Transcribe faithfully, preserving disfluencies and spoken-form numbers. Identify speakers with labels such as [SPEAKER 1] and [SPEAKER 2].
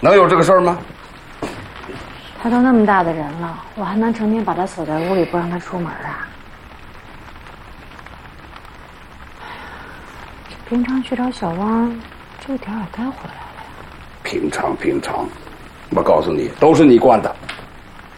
[SPEAKER 1] 能有这个事儿吗？
[SPEAKER 2] 他都那么大的人了，我还能成天把他锁在屋里不让他出门啊？平常去找小汪，这点也该回来了呀。
[SPEAKER 1] 平常平常，我告诉你，都是你惯的。